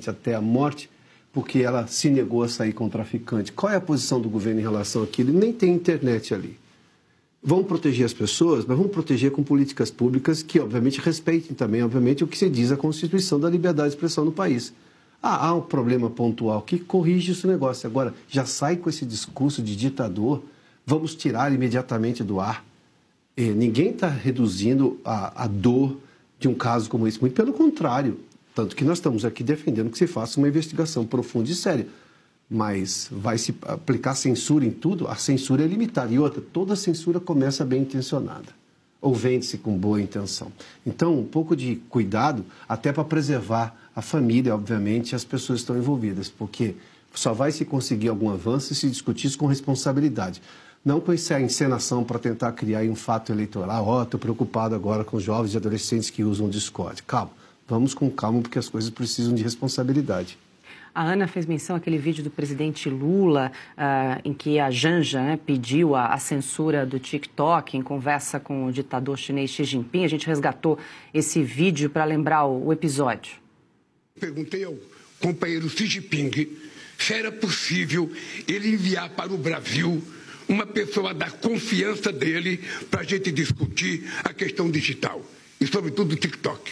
até a morte, porque ela se negou a sair com o traficante. Qual é a posição do governo em relação àquilo? Nem tem internet ali. Vamos proteger as pessoas, mas vamos proteger com políticas públicas que, obviamente, respeitem também, obviamente, o que se diz a Constituição da liberdade de expressão no país. Há um problema pontual que corrige esse negócio. Agora, já sai com esse discurso de ditador, vamos tirar imediatamente do ar. Ninguém está reduzindo a dor de um caso como esse, muito pelo contrário. Tanto que nós estamos aqui defendendo que se faça uma investigação profunda e séria. Mas vai se aplicar censura em tudo? A censura é limitada. E outra, toda censura começa bem intencionada. Ou vende-se com boa intenção. Então, um pouco de cuidado, até para preservar a família, obviamente, e as pessoas que estão envolvidas. Porque só vai se conseguir algum avanço se discutir isso com responsabilidade. Não com essa encenação para tentar criar um fato eleitoral. Estou preocupado agora com os jovens e adolescentes que usam o Discord. Calma, vamos com calma, porque as coisas precisam de responsabilidade. A Ana fez menção àquele vídeo do presidente Lula, em que a Janja, né, pediu a censura do TikTok em conversa com o ditador chinês Xi Jinping. A gente resgatou esse vídeo para lembrar o episódio. Perguntei ao companheiro Xi Jinping se era possível ele enviar para o Brasil uma pessoa da confiança dele para a gente discutir a questão digital e, sobretudo, o TikTok.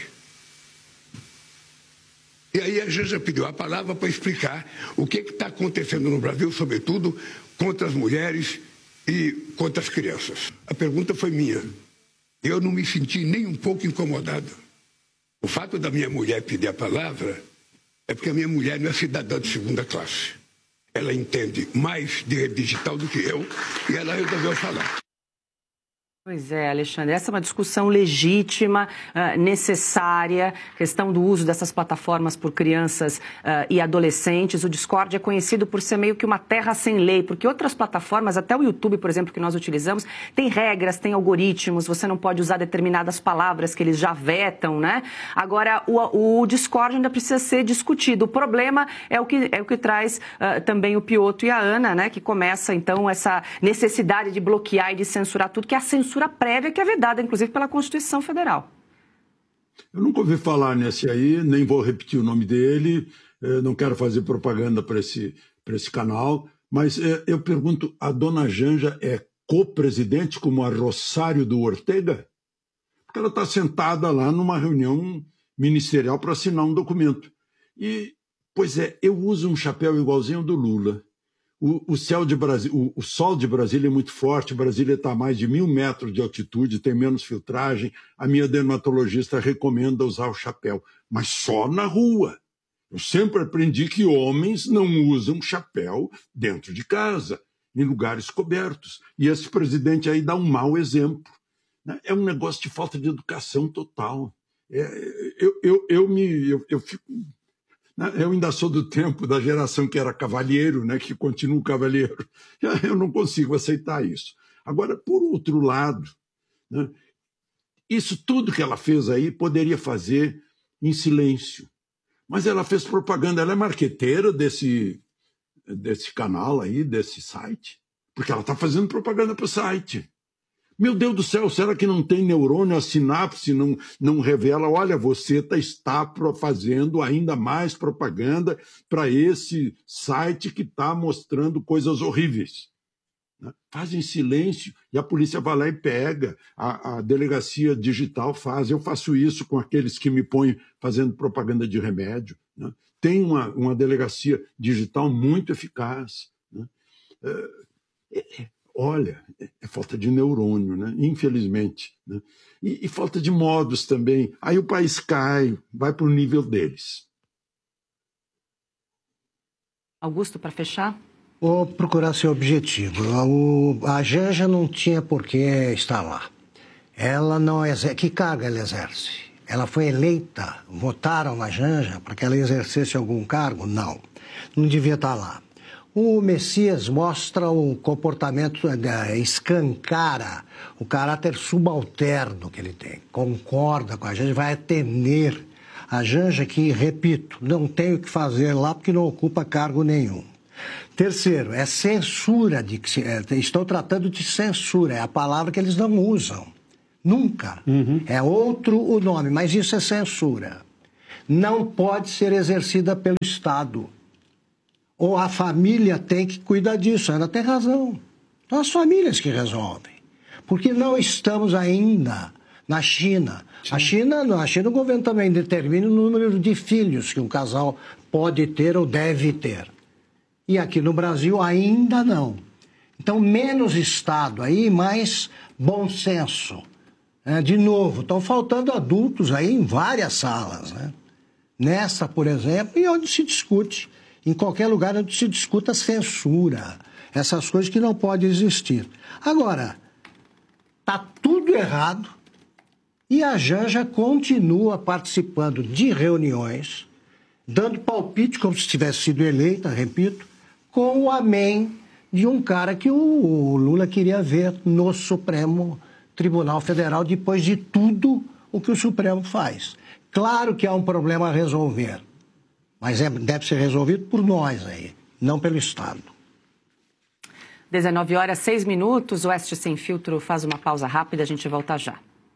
E aí a Janja pediu a palavra para explicar o que está acontecendo no Brasil, sobretudo contra as mulheres e contra as crianças. A pergunta foi minha. Eu não me senti nem um pouco incomodado. O fato da minha mulher pedir a palavra é porque a minha mulher não é cidadã de segunda classe. Ela entende mais de rede digital do que eu e ela resolveu falar. Pois é, Alexandre, essa é uma discussão legítima, necessária, questão do uso dessas plataformas por crianças e adolescentes. O Discord é conhecido por ser meio que uma terra sem lei, porque outras plataformas, até o YouTube, por exemplo, que nós utilizamos, tem regras, tem algoritmos, você não pode usar determinadas palavras que eles já vetam, né? Agora, o Discord ainda precisa ser discutido. O problema é o que traz também o Piotr e a Ana, né? Que começa, então, essa necessidade de bloquear e de censurar tudo, que é a censura prévia que é vedada, inclusive, pela Constituição Federal. Eu nunca ouvi falar nesse aí, nem vou repetir o nome dele, não quero fazer propaganda para esse canal, mas eu pergunto, a dona Janja é co-presidente como a Rosário do Ortega? Porque ela está sentada lá numa reunião ministerial para assinar um documento. E, pois é, eu uso um chapéu igualzinho ao do Lula. O sol de Brasília é muito forte, Brasília está a mais de 1.000 metros de altitude, tem menos filtragem, a minha dermatologista recomenda usar o chapéu, mas só na rua. Eu sempre aprendi que homens não usam chapéu dentro de casa, em lugares cobertos, e esse presidente aí dá um mau exemplo. É um negócio de falta de educação total. Eu fico... Eu ainda sou do tempo da geração que era cavalheiro, né, que continua cavalheiro. Eu não consigo aceitar isso. Agora, por outro lado, né, isso tudo que ela fez aí poderia fazer em silêncio. Mas ela fez propaganda, ela é marqueteira desse canal aí, desse site, porque ela está fazendo propaganda para o site. Meu Deus do céu, será que não tem neurônio? A sinapse não revela? Olha, você está fazendo ainda mais propaganda para esse site que está mostrando coisas horríveis. Né? Faz em silêncio e a polícia vai lá e pega. A delegacia digital faz. Eu faço isso com aqueles que me põem fazendo propaganda de remédio. Né? Tem uma delegacia digital muito eficaz. Né? Olha, é falta de neurônio, né? Infelizmente. Né? E falta de modos também. Aí o país cai, vai para o nível deles. Augusto, para fechar? Vou procurar ser objetivo. A Janja não tinha por que estar lá. Ela não exerce. Que cargo ela exerce? Ela foi eleita, votaram na Janja para que ela exercesse algum cargo? Não. Não devia estar lá. O Messias mostra um comportamento, escancara o caráter subalterno que ele tem. Concorda com a Janja, vai atender a Janja que, repito, não tem o que fazer lá porque não ocupa cargo nenhum. Terceiro, é censura. Estou tratando de censura, é a palavra que eles não usam. Nunca. É outro o nome, mas isso é censura. não pode ser exercida pelo Estado. Ou a família tem que cuidar disso. Ela tem razão. São as famílias que resolvem. Porque não estamos ainda na China. Na China, o governo também determina o número de filhos que um casal pode ter ou deve ter. E aqui no Brasil ainda não. Então, menos Estado aí, mais bom senso. De novo, estão faltando adultos aí em várias salas, né? Nessa, por exemplo, e onde se discute, em qualquer lugar onde se discuta censura, essas coisas que não podem existir. Agora, está tudo errado e a Janja continua participando de reuniões, dando palpite como se tivesse sido eleita, repito, com o amém de um cara que o Lula queria ver no Supremo Tribunal Federal depois de tudo o que o Supremo faz. Claro que há um problema a resolver, mas deve ser resolvido por nós aí, não pelo Estado. 19h06. O Oeste Sem Filtro faz uma pausa rápida, a gente volta já.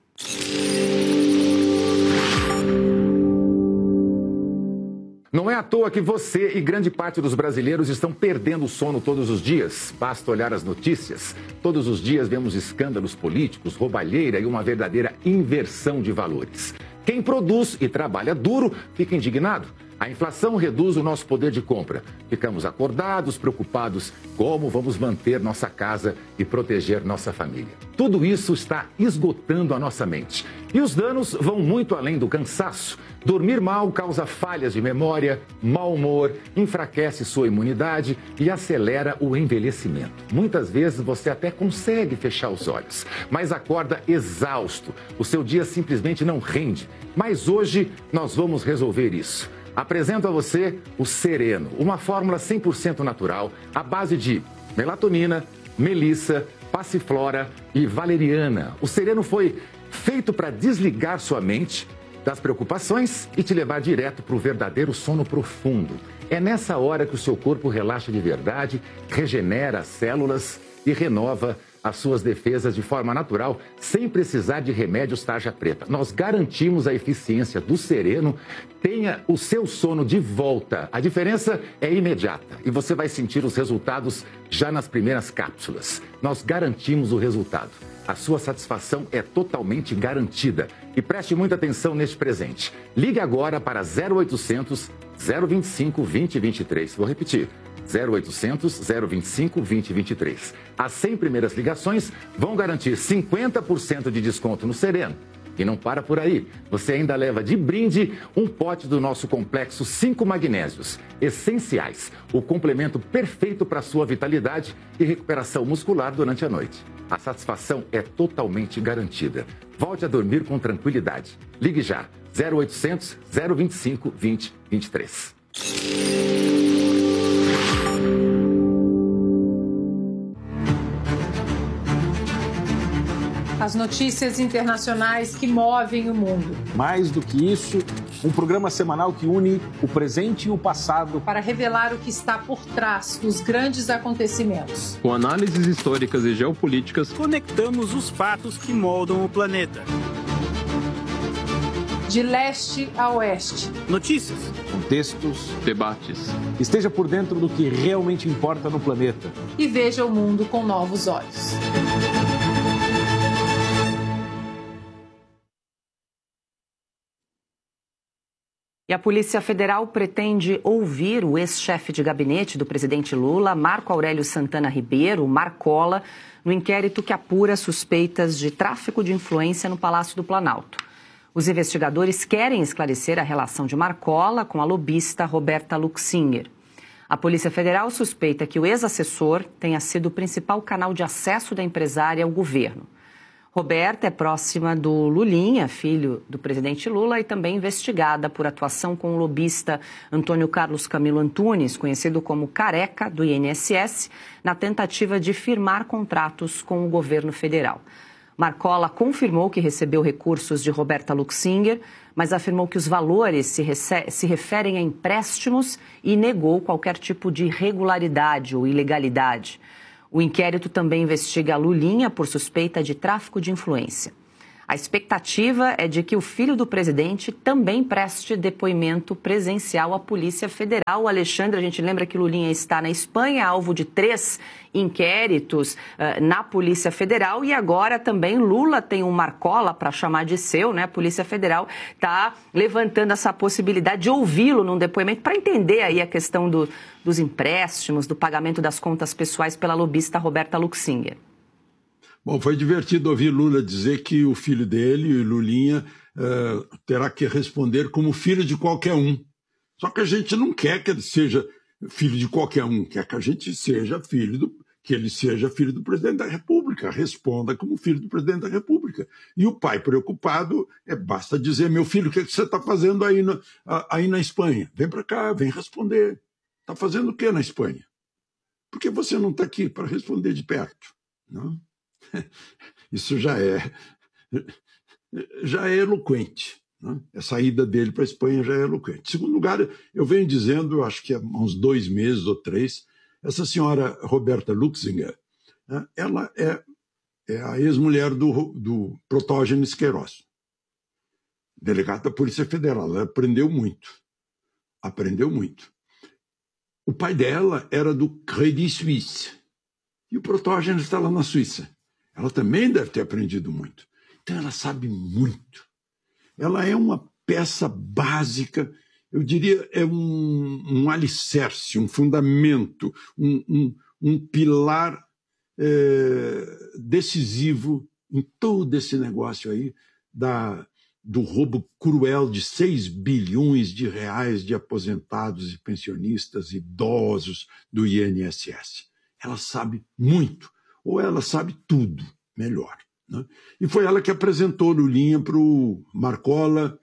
Não é à toa que você e grande parte dos brasileiros estão perdendo o sono todos os dias. Basta olhar as notícias. Todos os dias vemos escândalos políticos, roubalheira e uma verdadeira inversão de valores. Quem produz e trabalha duro fica indignado. A inflação reduz o nosso poder de compra. Ficamos acordados, preocupados como vamos manter nossa casa e proteger nossa família. Tudo isso está esgotando a nossa mente. E os danos vão muito além do cansaço. Dormir mal causa falhas de memória, mau humor, enfraquece sua imunidade e acelera o envelhecimento. Muitas vezes você até consegue fechar os olhos, mas acorda exausto. O seu dia simplesmente não rende. Mas hoje nós vamos resolver isso. Apresento a você o Sereno, uma fórmula 100% natural, à base de melatonina, melissa, passiflora e valeriana. O Sereno foi feito para desligar sua mente das preocupações e te levar direto para o verdadeiro sono profundo. É nessa hora que o seu corpo relaxa de verdade, regenera as células e renova as suas defesas de forma natural, sem precisar de remédios tarja preta. Nós garantimos a eficiência do Sereno. Tenha o seu sono de volta. A diferença é imediata e você vai sentir os resultados já nas primeiras cápsulas. Nós garantimos o resultado. A sua satisfação é totalmente garantida. E preste muita atenção neste presente. Ligue agora para 0800 025 2023. Vou repetir. 0800 025 2023. As 100 primeiras ligações vão garantir 50% de desconto no Sereno. E não para por aí. Você ainda leva de brinde um pote do nosso complexo 5 magnésios essenciais. O complemento perfeito para a sua vitalidade e recuperação muscular durante a noite. A satisfação é totalmente garantida. Volte a dormir com tranquilidade. Ligue já. 0800 025 2023. As notícias internacionais que movem o mundo. Mais do que isso, um programa semanal que une o presente e o passado para revelar o que está por trás dos grandes acontecimentos. Com análises históricas e geopolíticas, conectamos os fatos que moldam o planeta. De leste a oeste. Notícias, contextos, debates. Esteja por dentro do que realmente importa no planeta. E veja o mundo com novos olhos. E a Polícia Federal pretende ouvir o ex-chefe de gabinete do presidente Lula, Marco Aurélio Santana Ribeiro, Marcola, no inquérito que apura suspeitas de tráfico de influência no Palácio do Planalto. Os investigadores querem esclarecer a relação de Marcola com a lobista Roberta Luxinger. A Polícia Federal suspeita que o ex-assessor tenha sido o principal canal de acesso da empresária ao governo. Roberta é próxima do Lulinha, filho do presidente Lula, e também investigada por atuação com o lobista Antônio Carlos Camilo Antunes, conhecido como Careca, do INSS, na tentativa de firmar contratos com o governo federal. Marcola confirmou que recebeu recursos de Roberta Luxinger, mas afirmou que os valores se referem a empréstimos e negou qualquer tipo de irregularidade ou ilegalidade. O inquérito também investiga a Lulinha por suspeita de tráfico de influência. A expectativa é de que o filho do presidente também preste depoimento presencial à Polícia Federal. Alexandre, a gente lembra que Lulinha está na Espanha, alvo de 3 inquéritos na Polícia Federal, e agora também Lula tem um Marcola para chamar de seu, né? A Polícia Federal está levantando essa possibilidade de ouvi-lo num depoimento para entender aí a questão dos empréstimos, do pagamento das contas pessoais pela lobista Roberta Luxinger. Bom, foi divertido ouvir Lula dizer que o filho dele, o Lulinha, terá que responder como filho de qualquer um. Só que a gente não quer que ele seja filho de qualquer um, quer que a gente seja que ele seja filho do presidente da República, responda como filho do presidente da República. E o pai preocupado, basta dizer, meu filho, o que você está fazendo aí na Espanha? Vem para cá, vem responder. Está fazendo o que na Espanha? Por que você não está aqui para responder de perto? Não? Isso já é eloquente. Né? A ida dele para a Espanha já é eloquente. Em segundo lugar, eu venho dizendo, acho que há uns 2 meses ou 3, essa senhora Roberta Luxinger, né, ela é a ex-mulher do Protógenes Queiroz, delegado da Polícia Federal. Ela aprendeu muito. O pai dela era do Credit Suisse e o Protógenes está lá na Suíça. Ela também deve ter aprendido muito. Então ela sabe muito. Ela é uma peça básica, eu diria, é um alicerce, um fundamento, um pilar decisivo em todo esse negócio aí do roubo cruel de 6 bilhões de reais de aposentados e pensionistas idosos do INSS. Ela sabe muito, ou ela sabe tudo melhor. Né? E foi ela que apresentou Lulinha para o Marcola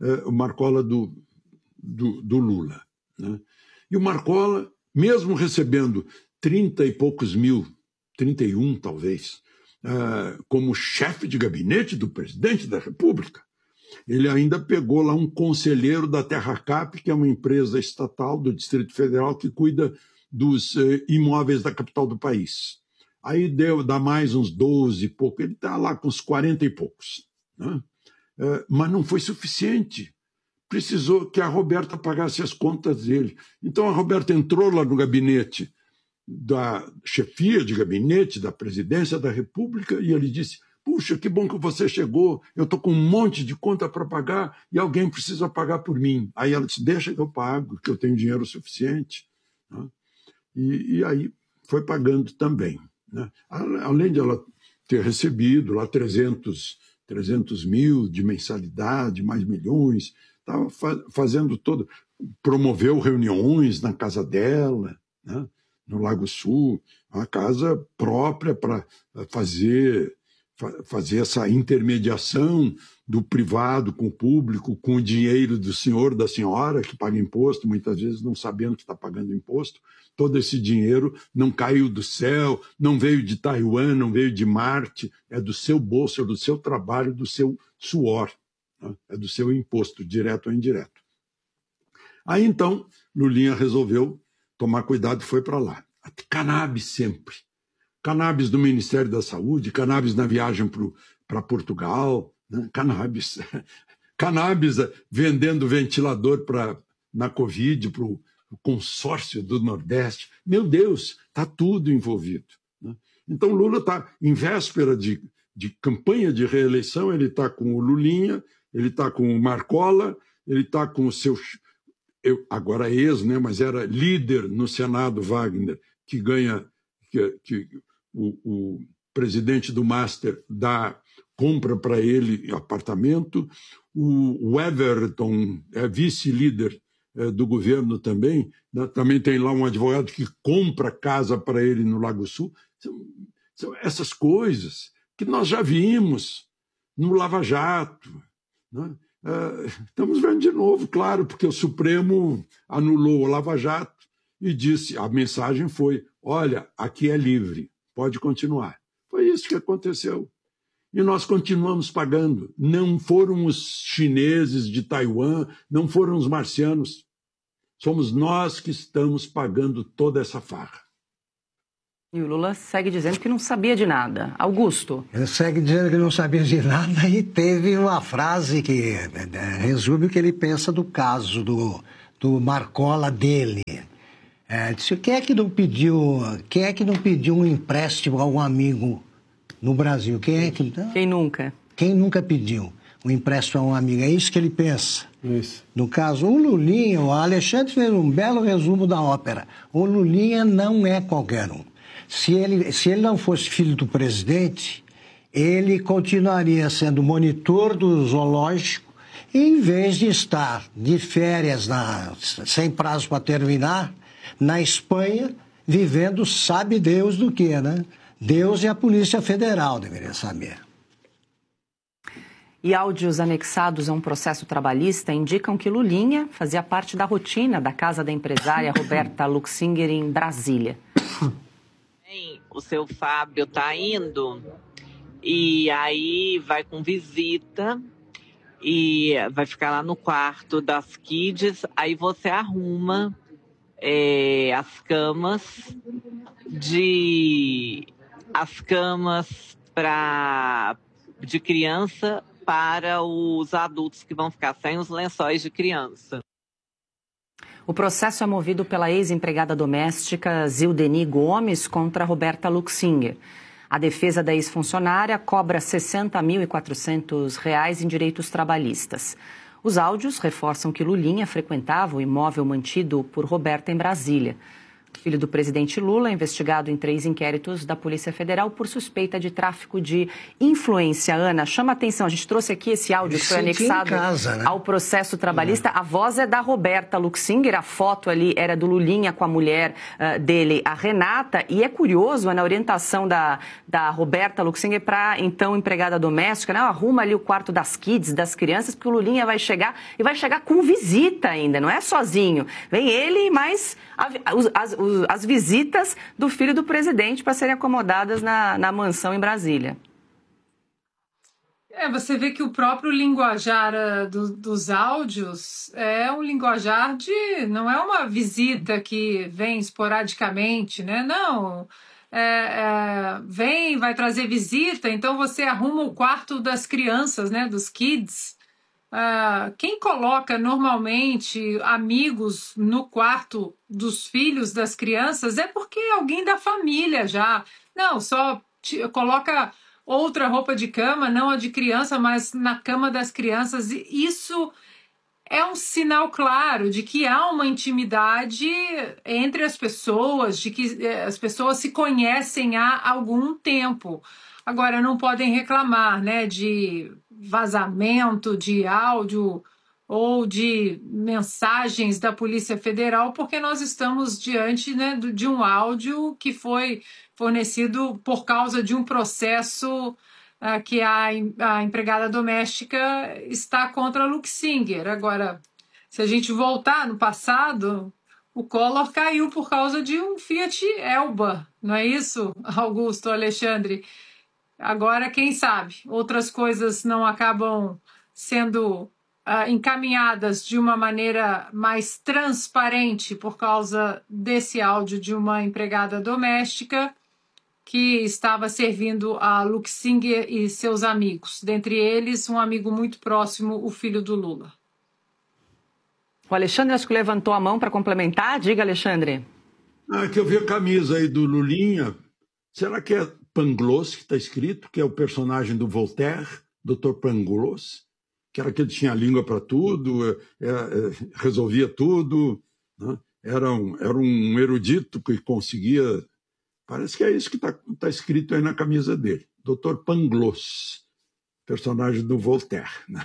do Lula. Né? E o Marcola, mesmo recebendo 30 e poucos mil, 31 talvez, como chefe de gabinete do presidente da República, ele ainda pegou lá um conselheiro da TerraCap, que é uma empresa estatal do Distrito Federal que cuida dos imóveis da capital do país. Aí dá mais uns 12 e pouco, ele está lá com uns 40 e poucos. Né? Mas não foi suficiente. Precisou que a Roberta pagasse as contas dele. Então a Roberta entrou lá no gabinete da chefia de gabinete da presidência da República e ele disse: puxa, que bom que você chegou, eu estou com um monte de conta para pagar e alguém precisa pagar por mim. Aí ela disse: deixa que eu pago, que eu tenho dinheiro suficiente. Né? E aí foi pagando também. Né? Além de ela ter recebido lá 300 mil de mensalidade, mais milhões, estava fazendo todo, promoveu reuniões na casa dela, né? No Lago Sul, uma casa própria para fazer essa intermediação do privado com o público, com o dinheiro do senhor, da senhora, que paga imposto, muitas vezes não sabendo que está pagando imposto. Todo esse dinheiro não caiu do céu, não veio de Taiwan, não veio de Marte, é do seu bolso, é do seu trabalho, do seu suor, né? É do seu imposto, direto ou indireto. Aí então, Lulinha resolveu tomar cuidado e foi para lá. Cannabis sempre. Cannabis do Ministério da Saúde, cannabis na viagem para Portugal, né? Cannabis vendendo ventilador na Covid para o consórcio do Nordeste. Meu Deus, está tudo envolvido. Né? Então Lula está em véspera de campanha de reeleição, ele está com o Lulinha, ele está com o Marcola, ele está com o seu... agora né, mas era líder no Senado, Wagner, que ganha... que o presidente do Master compra para ele apartamento, o Everton é vice-líder do governo também, né? Também tem lá um advogado que compra casa para ele no Lago Sul. São essas coisas que nós já vimos no Lava Jato. Né? Estamos vendo de novo, claro, porque o Supremo anulou o Lava Jato e disse, a mensagem foi, olha, aqui é livre, pode continuar. Foi isso que aconteceu. E nós continuamos pagando. Não foram os chineses de Taiwan, não foram os marcianos. Somos nós que estamos pagando toda essa farra. E o Lula segue dizendo que não sabia de nada. Augusto. Ele segue dizendo que não sabia de nada e teve uma frase que resume o que ele pensa do caso do Marcola dele. Disse, quem é que não pediu um empréstimo a um amigo no Brasil? Quem nunca? Quem nunca pediu um empréstimo a um amigo? É isso que ele pensa. Isso. No caso, o Lulinha, o Alexandre fez um belo resumo da ópera. O Lulinha não é qualquer um. Se ele não fosse filho do presidente, ele continuaria sendo monitor do zoológico e, em vez de estar de férias, sem prazo para terminar, na Espanha, vivendo sabe Deus do que, né? Deus e a Polícia Federal deveria saber. E áudios anexados a um processo trabalhista indicam que Lulinha fazia parte da rotina da casa da empresária Roberta Luxinger em Brasília. O seu Fábio tá indo e aí vai com visita e vai ficar lá no quarto das kids, aí você arruma as camas de criança para os adultos que vão ficar sem os lençóis de criança. O processo é movido pela ex-empregada doméstica Zildeni Gomes contra Roberta Luxinger. A defesa da ex-funcionária cobra R$ 60.400 em direitos trabalhistas. Os áudios reforçam que Lulinha frequentava o imóvel mantido por Roberta em Brasília. O filho do presidente Lula é investigado em 3 inquéritos da Polícia Federal por suspeita de tráfico de influência. Ana, chama a atenção, a gente trouxe aqui esse áudio que foi anexado ao processo trabalhista. A voz é da Roberta Luxinger, a foto ali era do Lulinha com a mulher dele, a Renata. E é curioso, na orientação da Roberta Luxinger para, então, empregada doméstica, né? Arruma ali o quarto das kids, das crianças, porque o Lulinha vai chegar e vai chegar com visita ainda, não é sozinho. Vem ele, mas as visitas do filho do presidente para serem acomodadas na mansão em Brasília. Você vê que o próprio linguajar dos áudios é um linguajar não é uma visita que vem esporadicamente, né? Não, vem, vai trazer visita, então você arruma o quarto das crianças, né? Dos kids. Quem coloca normalmente amigos no quarto dos filhos das crianças é porque é alguém da família já. Não, só coloca outra roupa de cama, não a de criança, mas na cama das crianças. E isso é um sinal claro de que há uma intimidade entre as pessoas, de que as pessoas se conhecem há algum tempo. Agora, não podem reclamar, né, de vazamento de áudio ou de mensagens da Polícia Federal, porque nós estamos diante, né, de um áudio que foi fornecido por causa de um processo que a empregada doméstica está contra a Luxinger. Agora, se a gente voltar no passado, o Collor caiu por causa de um Fiat Elba, não é isso, Augusto, Alexandre? Agora, quem sabe, outras coisas não acabam sendo encaminhadas de uma maneira mais transparente por causa desse áudio de uma empregada doméstica que estava servindo a Luxinger e seus amigos. Dentre eles, um amigo muito próximo, o filho do Lula. O Alexandre acho que levantou a mão para complementar. Diga, Alexandre. Que eu vi a camisa aí do Lulinha. Será que é Pangloss que está escrito, que é o personagem do Voltaire, Dr. Pangloss, que era aquele que tinha língua para tudo, resolvia tudo, né? Era um erudito que conseguia... Parece que é isso que está escrito aí na camisa dele, Dr. Pangloss, personagem do Voltaire. Né?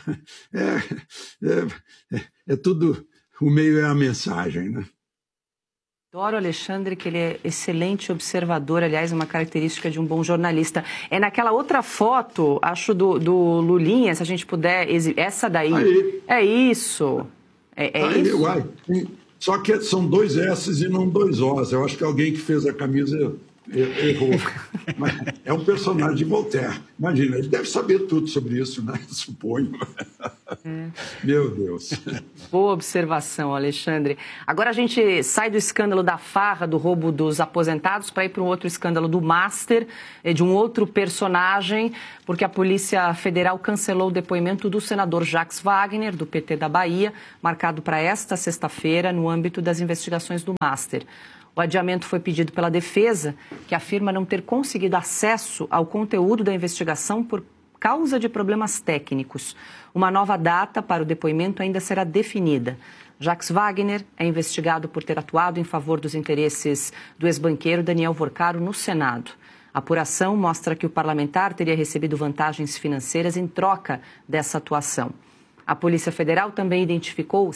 É tudo, o meio é a mensagem, né? Adoro o Alexandre, que ele é excelente observador, aliás, uma característica de um bom jornalista. É naquela outra foto, acho, do Lulinha, se a gente puder exibir, essa daí. Aí. É isso. É isso. Uai. Só que são 2 S e não 2 Os. Eu acho que alguém que fez a camisa errou. Mas é um personagem de Voltaire. Imagina, ele deve saber tudo sobre isso, né? Suponho. Meu Deus. Boa observação, Alexandre. Agora a gente sai do escândalo da farra, do roubo dos aposentados, para ir para um outro escândalo do Master, de um outro personagem, porque a Polícia Federal cancelou o depoimento do senador Jacques Wagner, do PT da Bahia, marcado para esta sexta-feira, no âmbito das investigações do Master. O adiamento foi pedido pela defesa, que afirma não ter conseguido acesso ao conteúdo da investigação por causa de problemas técnicos. Uma nova data para o depoimento ainda será definida. Jacques Wagner é investigado por ter atuado em favor dos interesses do ex-banqueiro Daniel Vorcaro no Senado. A apuração mostra que o parlamentar teria recebido vantagens financeiras em troca dessa atuação. A Polícia Federal também identificou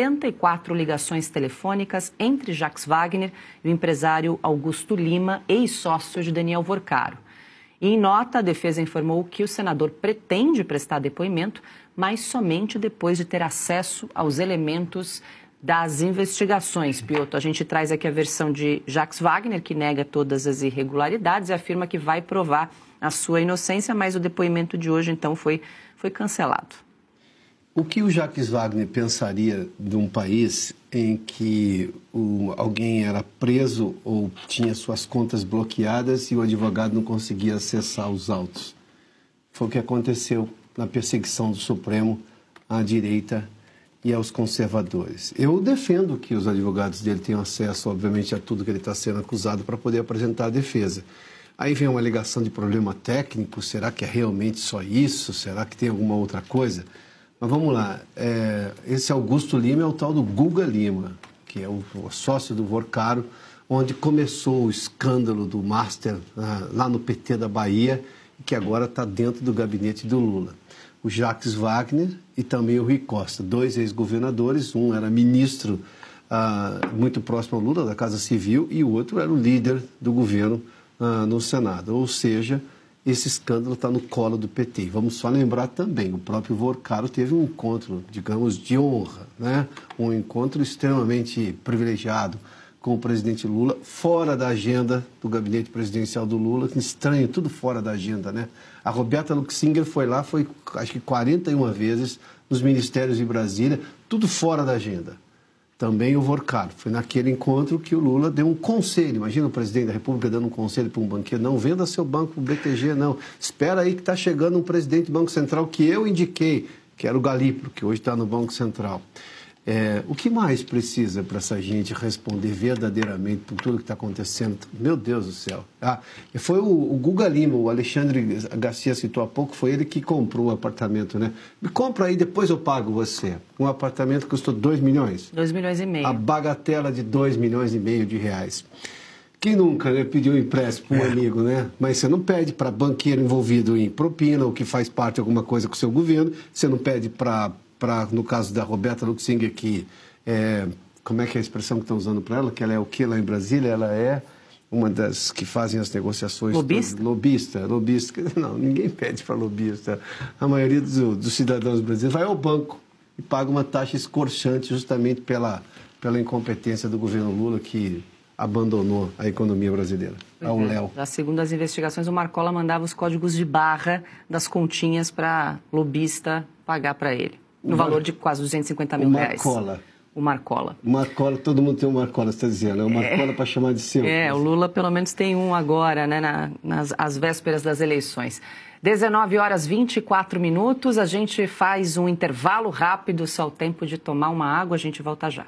74 ligações telefônicas entre Jacques Wagner e o empresário Augusto Lima, ex-sócio de Daniel Vorcaro. E em nota, a defesa informou que o senador pretende prestar depoimento, mas somente depois de ter acesso aos elementos das investigações. Piotr, a gente traz aqui a versão de Jacques Wagner, que nega todas as irregularidades e afirma que vai provar a sua inocência, mas o depoimento de hoje, então, foi cancelado. O que o Jacques Wagner pensaria de um país em que alguém era preso ou tinha suas contas bloqueadas e o advogado não conseguia acessar os autos? Foi o que aconteceu na perseguição do Supremo à direita e aos conservadores. Eu defendo que os advogados dele tenham acesso, obviamente, a tudo que ele está sendo acusado para poder apresentar a defesa. Aí vem uma alegação de problema técnico, será que é realmente só isso? Será que tem alguma outra coisa? Mas vamos lá, esse Augusto Lima é o tal do Guga Lima, que é o sócio do Vorcaro, onde começou o escândalo do Master lá no PT da Bahia, que agora está dentro do gabinete do Lula. O Jacques Wagner e também o Rui Costa, dois ex-governadores, um era ministro muito próximo ao Lula, da Casa Civil, e o outro era o líder do governo no Senado, ou seja, esse escândalo está no colo do PT. Vamos só lembrar também, o próprio Vorcaro teve um encontro, digamos, de honra, né? Um encontro extremamente privilegiado com o presidente Lula, fora da agenda do gabinete presidencial do Lula, que estranho, tudo fora da agenda, né? A Roberta Luxinger foi lá, acho que 41 vezes, nos ministérios de Brasília, tudo fora da agenda. Também o Vorcaro. Foi naquele encontro que o Lula deu um conselho. Imagina o presidente da República dando um conselho para um banqueiro. Não venda seu banco para o BTG, não. Espera aí que está chegando um presidente do Banco Central que eu indiquei, que era o Galípolo, que hoje está no Banco Central. O que mais precisa para essa gente responder verdadeiramente por tudo que está acontecendo? Meu Deus do céu. Foi o Guga Lima, o Alexandre Garcia citou há pouco, foi ele que comprou o apartamento, né? Me compra aí, depois eu pago você. Um apartamento que custou 2 milhões. 2 milhões e meio. A bagatela de 2 milhões e meio de reais. Quem nunca, né, pediu um empréstimo para um amigo, né? Mas você não pede para banqueiro envolvido em propina ou que faz parte de alguma coisa com o seu governo, você não pede para, no caso da Roberta Luxinger, que como é que é a expressão que estão usando para ela? Que ela é o que lá em Brasília? Ela é uma das que fazem as negociações... Lobista? Lobista. Não, ninguém pede para lobista. A maioria dos cidadãos brasileiros vai ao banco e paga uma taxa escorchante justamente pela incompetência do governo Lula, que abandonou a economia brasileira. Ao léu. Já segundo as investigações, o Marcola mandava os códigos de barra das continhas para lobista pagar para ele. No valor de quase 250 mil reais. O Marcola. Todo mundo tem um Marcola, você está dizendo. É o Marcola para chamar de seu. O Lula pelo menos tem um agora, né, às vésperas das eleições. 19h24, a gente faz um intervalo rápido, só o tempo de tomar uma água, a gente volta já.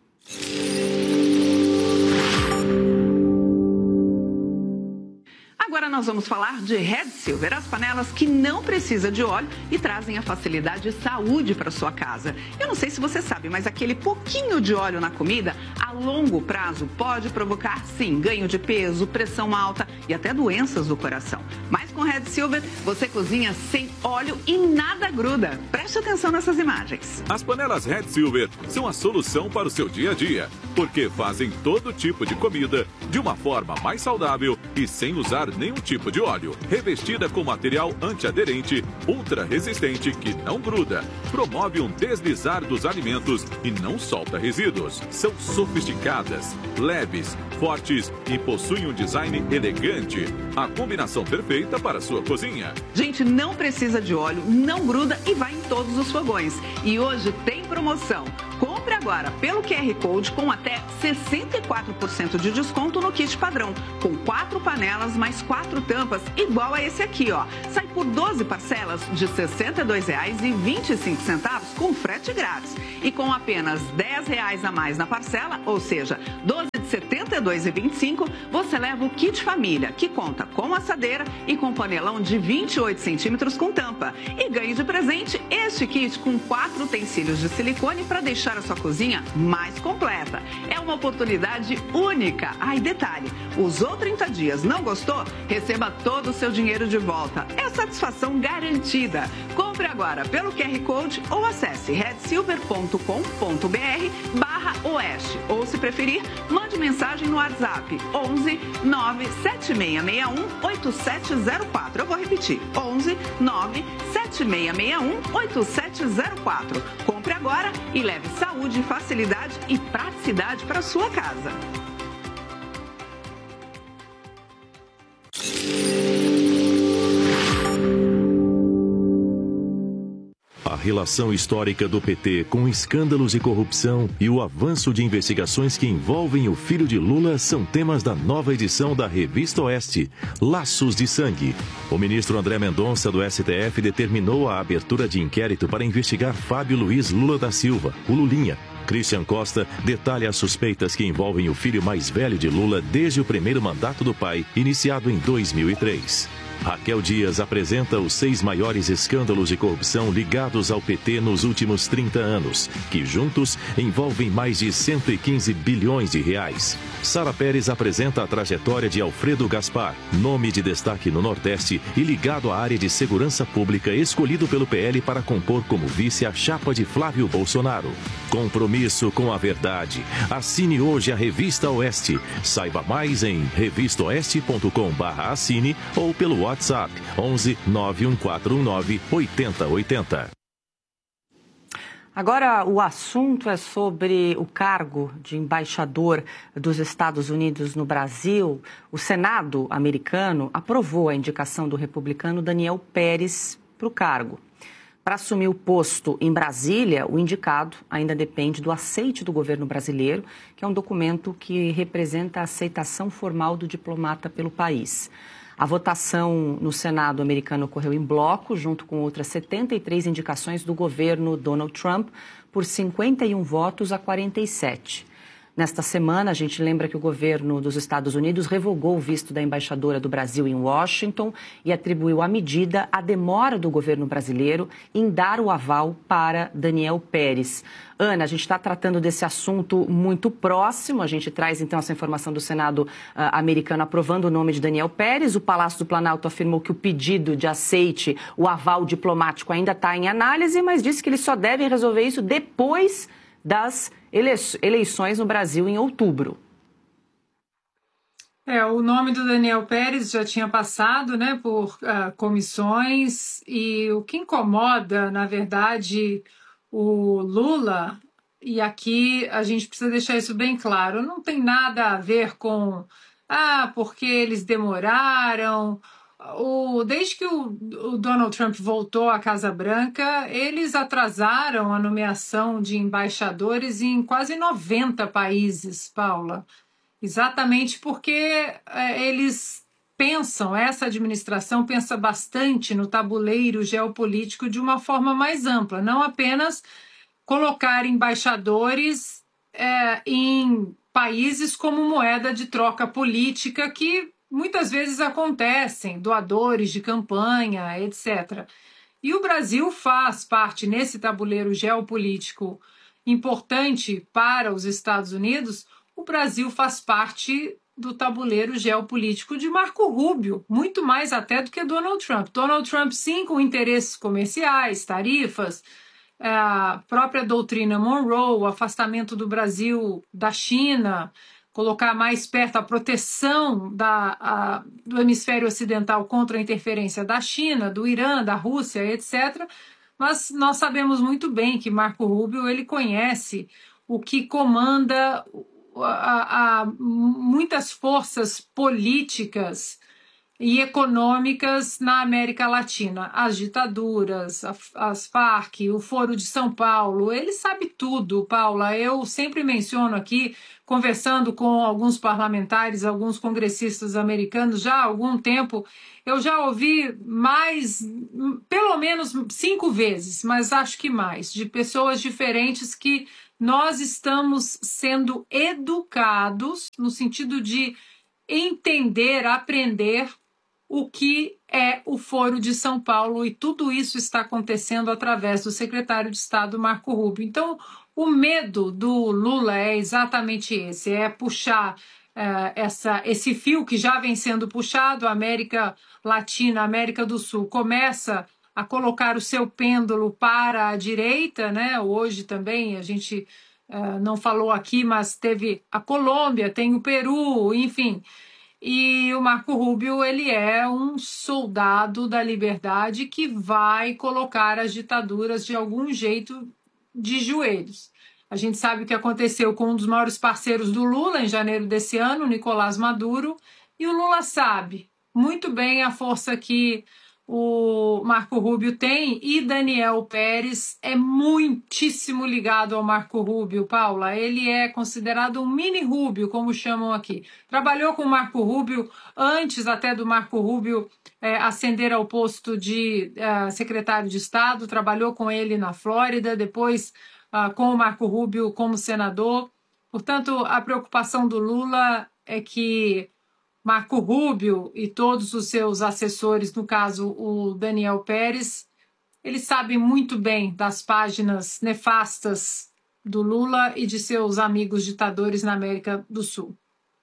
Agora nós vamos falar de Red Silver, as panelas que não precisam de óleo e trazem a facilidade e saúde para sua casa. Eu não sei se você sabe, mas aquele pouquinho de óleo na comida, a longo prazo, pode provocar, sim, ganho de peso, pressão alta e até doenças do coração. Mas com Red Silver, você cozinha sem óleo e nada gruda. Preste atenção nessas imagens. As panelas Red Silver são a solução para o seu dia a dia, porque fazem todo tipo de comida de uma forma mais saudável e sem usar nenhum tipo de óleo. Revestida com material antiaderente, ultra resistente que não gruda, promove um deslizar dos alimentos e não solta resíduos. São sofisticadas, leves, fortes e possuem um design elegante. A combinação perfeita para para a sua cozinha. Gente, não precisa de óleo, não gruda e vai em todos os fogões. E hoje tem promoção. Compre agora pelo QR Code com até 64% de desconto no kit padrão, com 4 panelas mais 4 tampas, igual a esse aqui, ó. Sai por 12 parcelas de R$ 62,25 com frete grátis. E com apenas R$ 10 a mais na parcela, ou seja, 12 de R$ 72,25, você leva o kit família, que conta com assadeira e com panelão de 28 centímetros com tampa. E ganhe de presente este kit com 4 utensílios de silicone para deixar a sua cozinha mais completa. É uma oportunidade única. E detalhe, usou 30 dias, não gostou? Receba todo o seu dinheiro de volta. É satisfação garantida. Compre agora pelo QR Code ou acesse redsilver.com.br/oeste. Ou, se preferir, mande mensagem no WhatsApp 11 97661 8704. Eu vou repetir, 11 97661 8704. Compre agora e leve saúde, facilidade e praticidade para sua casa. A relação histórica do PT com escândalos e corrupção e o avanço de investigações que envolvem o filho de Lula são temas da nova edição da Revista Oeste, Laços de Sangue. O ministro André Mendonça, do STF, determinou a abertura de inquérito para investigar Fábio Luiz Lula da Silva, o Lulinha. Christian Costa detalha as suspeitas que envolvem o filho mais velho de Lula desde o primeiro mandato do pai, iniciado em 2003. Raquel Dias apresenta os 6 maiores escândalos de corrupção ligados ao PT nos últimos 30 anos, que juntos envolvem mais de 115 bilhões de reais. Sara Pérez apresenta a trajetória de Alfredo Gaspar, nome de destaque no Nordeste e ligado à área de segurança pública, escolhido pelo PL para compor como vice a chapa de Flávio Bolsonaro. Compromisso com a verdade. Assine hoje a Revista Oeste. Saiba mais em revistaoeste.com/assine ou pelo WhatsApp 11 91419 8080. Agora, o assunto é sobre o cargo de embaixador dos Estados Unidos no Brasil. O Senado americano aprovou a indicação do republicano Daniel Pérez para o cargo. Para assumir o posto em Brasília, o indicado ainda depende do aceite do governo brasileiro, que é um documento que representa a aceitação formal do diplomata pelo país. A votação no Senado americano ocorreu em bloco, junto com outras 73 indicações do governo Donald Trump, por 51 votos a 47. Nesta semana, a gente lembra que o governo dos Estados Unidos revogou o visto da embaixadora do Brasil em Washington e atribuiu à medida a demora do governo brasileiro em dar o aval para Daniel Pérez. Ana, a gente está tratando desse assunto muito próximo. A gente traz, então, essa informação do Senado americano aprovando o nome de Daniel Pérez. O Palácio do Planalto afirmou que o pedido de aceite, o aval diplomático, ainda está em análise, mas disse que eles só devem resolver isso depois das eleições no Brasil em outubro. O nome do Daniel Pérez já tinha passado, né, por comissões, e o que incomoda, na verdade, o Lula, e aqui a gente precisa deixar isso bem claro, não tem nada a ver com porque eles demoraram. Desde que o Donald Trump voltou à Casa Branca, eles atrasaram a nomeação de embaixadores em quase 90 países, Paula. Exatamente porque eles pensam, essa administração pensa bastante no tabuleiro geopolítico de uma forma mais ampla, não apenas colocar embaixadores em países como moeda de troca política, que muitas vezes acontecem, doadores de campanha, etc. E o Brasil faz parte, nesse tabuleiro geopolítico importante para os Estados Unidos, o Brasil faz parte do tabuleiro geopolítico de Marco Rubio, muito mais até do que Donald Trump. Donald Trump, sim, com interesses comerciais, tarifas, a própria doutrina Monroe, o afastamento do Brasil da China, colocar mais perto a proteção do hemisfério ocidental contra a interferência da China, do Irã, da Rússia, etc. Mas nós sabemos muito bem que Marco Rubio ele conhece o que comanda muitas forças políticas e econômicas na América Latina. As ditaduras, as Farc, o Foro de São Paulo, ele sabe tudo, Paula. Eu sempre menciono aqui, conversando com alguns parlamentares, alguns congressistas americanos, já há algum tempo, eu já ouvi pelo menos 5 vezes, mas acho que mais, de pessoas diferentes que nós estamos sendo educados no sentido de entender, aprender o que é o Foro de São Paulo, e tudo isso está acontecendo através do secretário de Estado, Marco Rubio. Então, o medo do Lula é exatamente esse, é puxar esse fio que já vem sendo puxado. A América Latina, a América do Sul, começa a colocar o seu pêndulo para a direita, né? Hoje também a gente não falou aqui, mas teve a Colômbia, tem o Peru, enfim. E o Marco Rubio, ele é um soldado da liberdade que vai colocar as ditaduras de algum jeito de joelhos. A gente sabe o que aconteceu com um dos maiores parceiros do Lula em janeiro desse ano, Nicolás Maduro, e o Lula sabe muito bem a força que o Marco Rubio tem, e Daniel Pérez é muitíssimo ligado ao Marco Rubio, Paula. Ele é considerado um mini Rubio, como chamam aqui. Trabalhou com o Marco Rubio antes até do Marco Rubio ascender ao posto de secretário de Estado, trabalhou com ele na Flórida, depois com o Marco Rubio como senador. Portanto, a preocupação do Lula é que Marco Rubio e todos os seus assessores, no caso o Daniel Pérez, eles sabem muito bem das páginas nefastas do Lula e de seus amigos ditadores na América do Sul.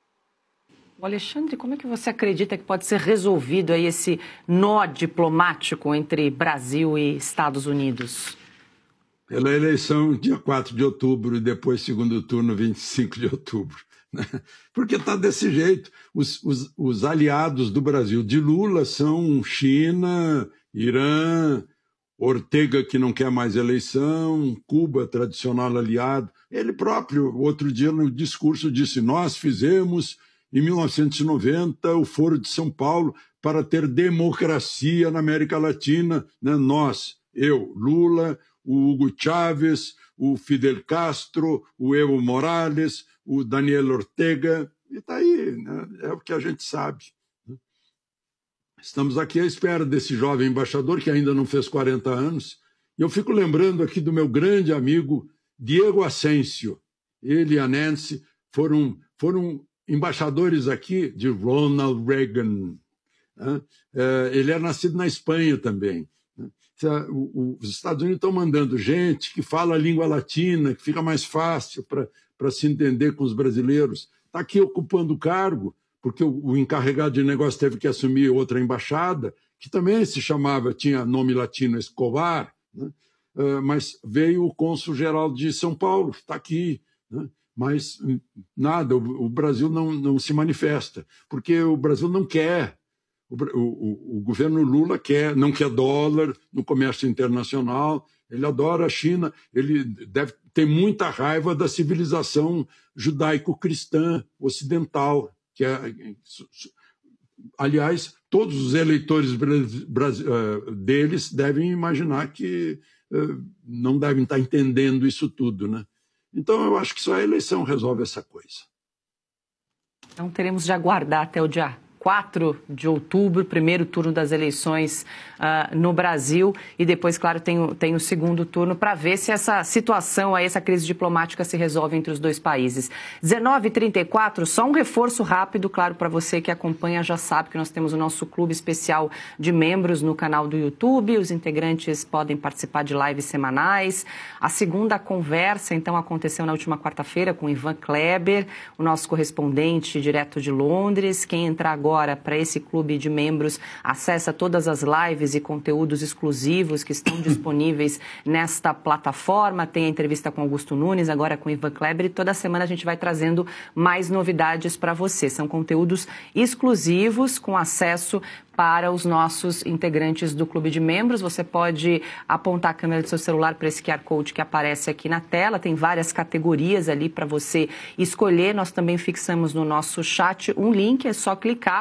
Alexandre, como é que você acredita que pode ser resolvido aí esse nó diplomático entre Brasil e Estados Unidos? Pela eleição, dia 4 de outubro, e depois segundo turno, 25 de outubro. Porque está desse jeito. Os aliados do Brasil de Lula são China, Irã, Ortega, que não quer mais eleição, Cuba, tradicional aliado. Ele próprio, outro dia no discurso, disse: nós fizemos, em 1990, o Foro de São Paulo para ter democracia na América Latina. Né? Nós, eu, Lula, o Hugo Chávez, o Fidel Castro, o Evo Morales, o Daniel Ortega, e está aí, né? É o que a gente sabe. Estamos aqui à espera desse jovem embaixador que ainda não fez 40 anos, e eu fico lembrando aqui do meu grande amigo Diego Asensio. Ele e a Nancy foram embaixadores aqui de Ronald Reagan. Né? Ele é nascido na Espanha também. Os Estados Unidos estão mandando gente que fala a língua latina, que fica mais fácil para se entender com os brasileiros. Está aqui ocupando o cargo, porque o encarregado de negócio teve que assumir outra embaixada, que também tinha nome latino, Escobar, né? Mas veio o cônsul-geral de São Paulo, está aqui, né? Mas nada, o Brasil não se manifesta, porque o Brasil não quer. O governo Lula não quer dólar no comércio internacional, ele adora a China, ele deve ter muita raiva da civilização judaico-cristã ocidental, que aliás, todos os eleitores deles devem imaginar que não devem estar entendendo isso tudo, né? Então, eu acho que só a eleição resolve essa coisa. Então, teremos de aguardar até o dia 4 de outubro, primeiro turno das eleições no Brasil, e depois, claro, tem o segundo turno para ver se essa situação, aí, essa crise diplomática se resolve entre os dois países. 19h34, só um reforço rápido, claro, para você que acompanha, já sabe que nós temos o nosso clube especial de membros no canal do YouTube, os integrantes podem participar de lives semanais. A segunda conversa, então, aconteceu na última quarta-feira com Ivan Kleber, o nosso correspondente direto de Londres. Quem entrar agora para esse clube de membros, acessa todas as lives e conteúdos exclusivos que estão disponíveis nesta plataforma. Tem a entrevista com Augusto Nunes, agora com Ivan Kleber, e toda semana a gente vai trazendo mais novidades para você. São conteúdos exclusivos com acesso para os nossos integrantes do clube de membros. Você pode apontar a câmera do seu celular para esse QR Code que aparece aqui na tela. Tem várias categorias ali para você escolher. Nós também fixamos no nosso chat um link, é só clicar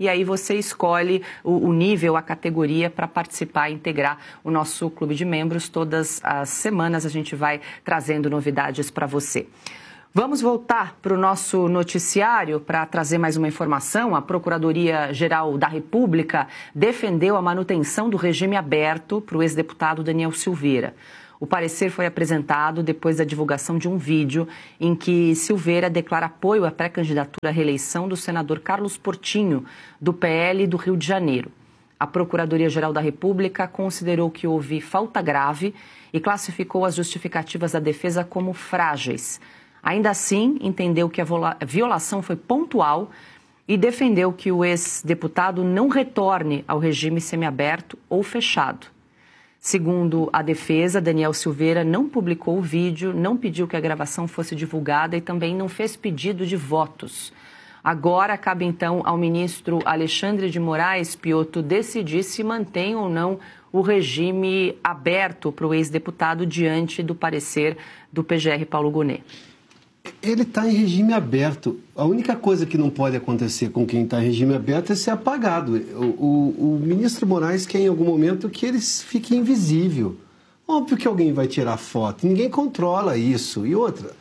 e aí você escolhe o nível, a categoria para participar e integrar o nosso clube de membros. Todas as semanas a gente vai trazendo novidades para você. Vamos voltar para o nosso noticiário para trazer mais uma informação. A Procuradoria-Geral da República defendeu a manutenção do regime aberto para o ex-deputado Daniel Silveira. O parecer foi apresentado depois da divulgação de um vídeo em que Silveira declara apoio à pré-candidatura à reeleição do senador Carlos Portinho, do PL do Rio de Janeiro. A Procuradoria-Geral da República considerou que houve falta grave e classificou as justificativas da defesa como frágeis. Ainda assim, entendeu que a violação foi pontual e defendeu que o ex-deputado não retorne ao regime semiaberto ou fechado. Segundo a defesa, Daniel Silveira não publicou o vídeo, não pediu que a gravação fosse divulgada e também não fez pedido de votos. Agora cabe então ao ministro Alexandre de Moraes Pioto decidir se mantém ou não o regime aberto para o ex-deputado diante do parecer do PGR Paulo Gonet. Ele está em regime aberto. A única coisa que não pode acontecer com quem está em regime aberto é ser apagado. O ministro Moraes quer em algum momento que ele fique invisível. Óbvio que alguém vai tirar foto. Ninguém controla isso. E outra,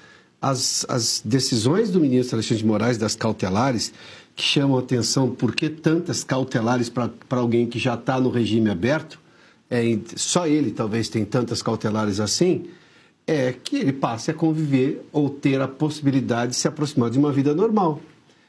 as decisões do ministro Alexandre de Moraes, das cautelares, que chamam a atenção por que tantas cautelares para alguém que já está no regime aberto, só ele talvez tem tantas cautelares assim, é que ele passe a conviver ou ter a possibilidade de se aproximar de uma vida normal.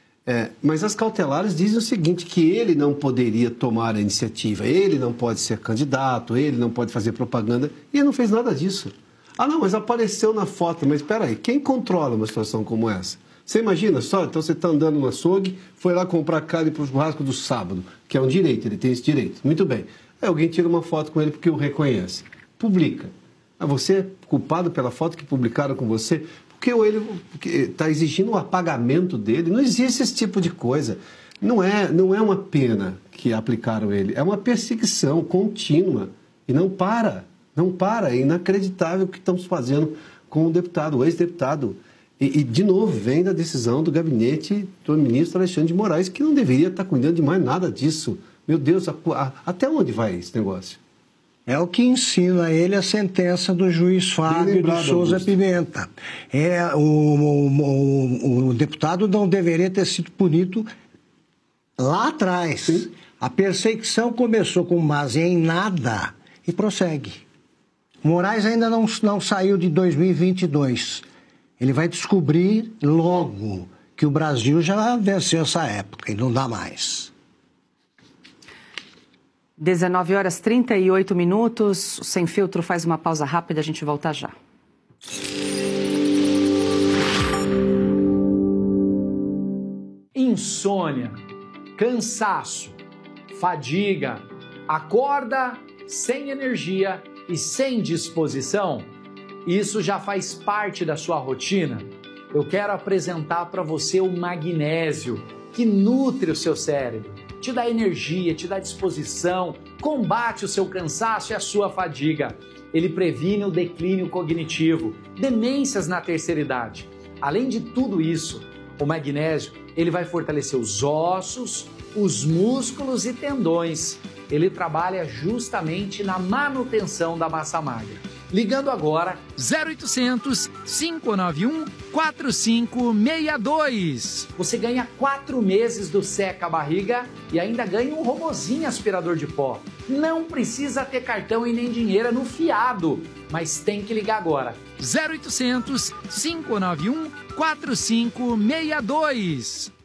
Mas as cautelares dizem o seguinte, que ele não poderia tomar a iniciativa, ele não pode ser candidato, ele não pode fazer propaganda, e ele não fez nada disso. Ah, não, mas apareceu na foto, mas espera aí, quem controla uma situação como essa? Você imagina só, então você está andando no açougue, foi lá comprar carne para o churrasco do sábado, que é um direito, ele tem esse direito. Muito bem. Aí alguém tira uma foto com ele porque o reconhece. Publica. Você é culpado pela foto que publicaram com você? Porque ele está exigindo o apagamento dele. Não existe esse tipo de coisa. Não é uma pena que aplicaram ele. É uma perseguição contínua. E não para. Não para. É inacreditável o que estamos fazendo com o deputado, o ex-deputado. E, de novo, vem da decisão do gabinete do ministro Alexandre de Moraes, que não deveria estar cuidando de mais nada disso. Meu Deus, até onde vai esse negócio? É o que ensina ele a sentença do juiz Fábio de Souza Pimenta. O deputado não deveria ter sido punido lá atrás. Sim. A perseguição começou com base em nada e prossegue. Moraes ainda não saiu de 2022. Ele vai descobrir logo que o Brasil já venceu essa época e não dá mais. 19h38. O Sem Filtro faz uma pausa rápida, a gente volta já. Insônia, cansaço, fadiga, acorda sem energia e sem disposição? Isso já faz parte da sua rotina? Eu quero apresentar para você o magnésio, que nutre o seu cérebro, te dá energia, te dá disposição, combate o seu cansaço e a sua fadiga. Ele previne o declínio cognitivo, demências na terceira idade. Além de tudo isso, o magnésio ele vai fortalecer os ossos, os músculos e tendões. Ele trabalha justamente na manutenção da massa magra. Ligando agora 0800 591 4562. Você ganha 4 meses do Seca Barriga e ainda ganha um robozinho aspirador de pó. Não precisa ter cartão e nem dinheiro no fiado, mas tem que ligar agora. 0800 591 4562.